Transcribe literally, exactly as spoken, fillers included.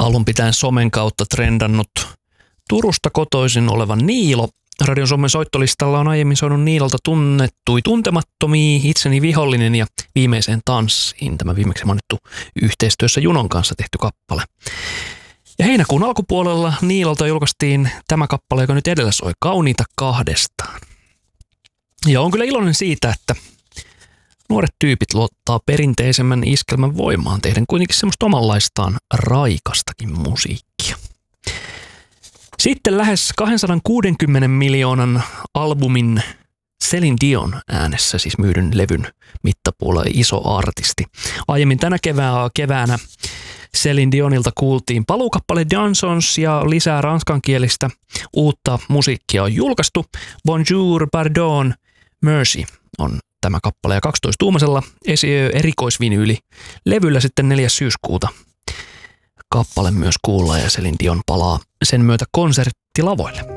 alun pitäen somen kautta trendannut Turusta kotoisin oleva Niilo. Radion Suomen soittolistalla on aiemmin soinut Niilolta Tunnettui tuntemattomia, Itseni vihollinen ja Viimeiseen tanssiin. Tämä viimeksi mainittu yhteistyössä Junon kanssa tehty kappale. Ja heinäkuun alkupuolella Niilolta julkaistiin tämä kappale, joka nyt edellä soi, Kauniita kahdestaan. Ja on kyllä iloinen siitä, että nuoret tyypit luottaa perinteisemmän iskelmän voimaan tehden kuitenkin semmoista omanlaistaan raikastakin musiikkia. Sitten lähes kaksisataakuusikymmentä miljoonan albumin Celine Dion äänessä, siis myydyn levyn mittapuolella iso artisti. Aiemmin tänä kevää, keväänä Celine Dionilta kuultiin paluukappale Dansons ja lisää ranskankielistä uutta musiikkia on julkaistu. Bonjour, pardon, merci on tämä kappale ja kaksitoista-tuumaisella erikoisvinyyli levyllä sitten neljäs syyskuuta. Kappale myös kuullaan ja Celine Dion palaa sen myötä konserttilavoille.